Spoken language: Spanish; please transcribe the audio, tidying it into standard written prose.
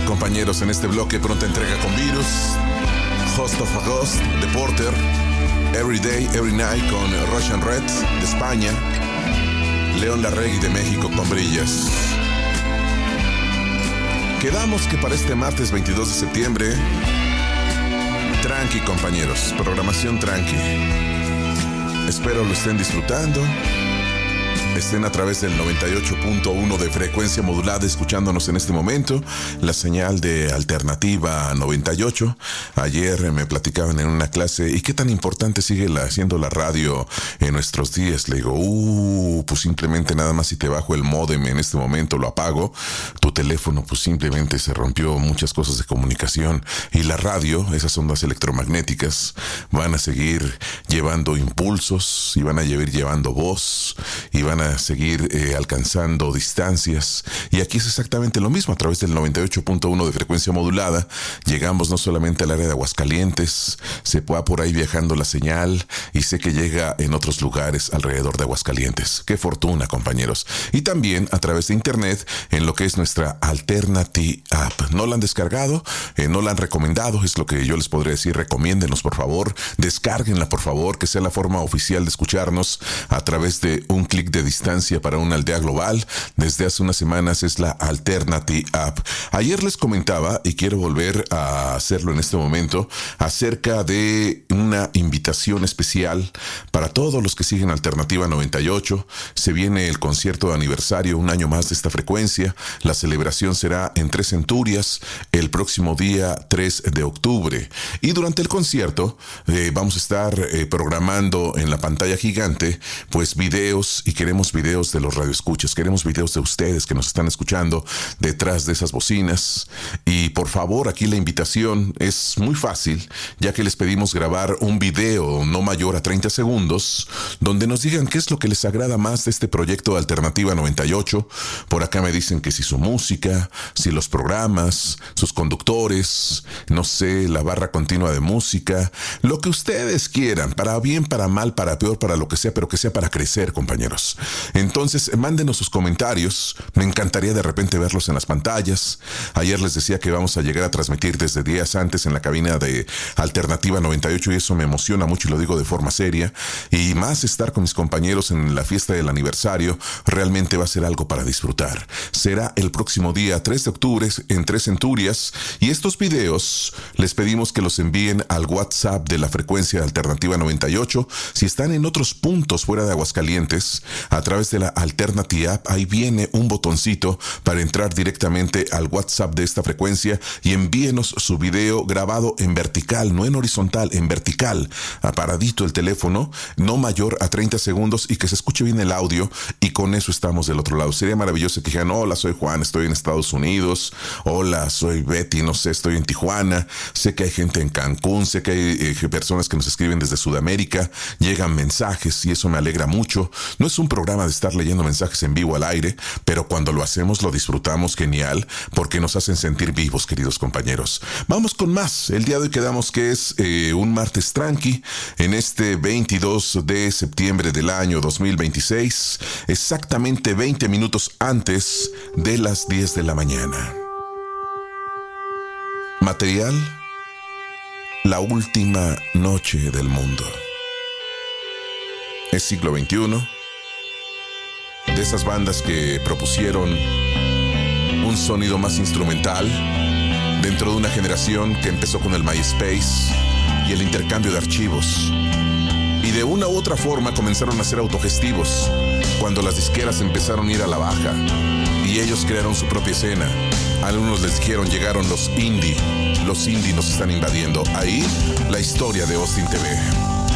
compañeros, en este bloque pronta entrega con Virus, Host of a Ghost de Porter, Every Day, Every Night con Russian Red de España, León Larregui de México con Brillas. Quedamos que para este martes 22 de septiembre, tranqui compañeros, programación tranqui. Espero lo estén disfrutando. Estén a través del 98.1 de frecuencia modulada escuchándonos en este momento, la señal de Alternativa 98. Ayer me platicaban en una clase, ¿y qué tan importante sigue siendo la radio en nuestros días? Le digo, pues simplemente nada más si te bajo el módem en este momento, lo apago, tu teléfono pues simplemente se rompió muchas cosas de comunicación, y la radio, esas ondas electromagnéticas, van a seguir llevando impulsos, y van a seguir llevando voz, y van a seguir alcanzando distancias, y aquí es exactamente lo mismo. A través del 98.1 de frecuencia modulada llegamos no solamente al área de Aguascalientes, se va por ahí viajando la señal, y sé que llega en otros lugares alrededor de Aguascalientes. Qué fortuna, compañeros. Y también a través de internet en lo que es nuestra Alternative App. ¿No la han descargado? ¿No la han recomendado? Es lo que yo les podría decir. Recomiéndenos, por favor, descárguenla, por favor, que sea la forma oficial de escucharnos a través de un clic de distancia para una aldea global. Desde hace unas semanas es la Alternative App. Ayer les comentaba, y quiero volver a hacerlo en este momento, acerca de una invitación especial para todos los que siguen Alternativa 98. Se viene el concierto de aniversario, un año más de esta frecuencia. La celebración será en 3 Centurias el próximo día 3 de octubre. Y durante el concierto vamos a estar programando en la pantalla gigante pues videos, y queremos videos de los radioescuchas, queremos videos de ustedes que nos están escuchando detrás de esas bocinas. Y por favor, aquí la invitación es muy fácil, ya que les pedimos grabar un video no mayor a 30 segundos, donde nos digan qué es lo que les agrada más de este proyecto de Alternativa 98. Por acá me dicen que si su música, si los programas, sus conductores, no sé, la barra continua de música, lo que ustedes quieran, para bien, para mal, para peor, para lo que sea, pero que sea para crecer, compañeros. Entonces, mándenos sus comentarios. Me encantaría de repente verlos en las pantallas. Ayer les decía que vamos a llegar a transmitir desde días antes en la cabina de Alternativa 98, y eso me emociona mucho, y lo digo de forma seria. Y más estar con mis compañeros en la fiesta del aniversario, realmente va a ser algo para disfrutar. Será el próximo día 3 de octubre en 3 Centurias, y estos videos les pedimos que los envíen al WhatsApp de la frecuencia de Alternativa 98. Si están en otros puntos fuera de Aguascalientes, a través de la Alternative App, ahí viene un botoncito para entrar directamente al WhatsApp de esta frecuencia, y envíenos su video grabado en vertical, no en horizontal, en vertical, aparadito el teléfono, no mayor a 30 segundos, y que se escuche bien el audio, y con eso estamos del otro lado. Sería maravilloso que digan, hola, soy Juan, estoy en Estados Unidos, hola, soy Betty, no sé, estoy en Tijuana, sé que hay gente en Cancún, sé que hay personas que nos escriben desde Sudamérica, llegan mensajes, y eso me alegra mucho. No es un programa de estar leyendo mensajes en vivo al aire, pero cuando lo hacemos lo disfrutamos genial, porque nos hacen sentir vivos, queridos compañeros. Vamos con más. El día de hoy quedamos que es un martes tranqui, en este 22 de septiembre del año 2026, exactamente 20 minutos antes de las 10 de la mañana. Material: la última noche del mundo. Es siglo XXI, de esas bandas que propusieron un sonido más instrumental dentro de una generación que empezó con el MySpace y el intercambio de archivos, y de una u otra forma comenzaron a ser autogestivos cuando las disqueras empezaron a ir a la baja, y ellos crearon su propia escena. A algunos les dijeron, llegaron los indie nos están invadiendo. Ahí la historia de Austin TV.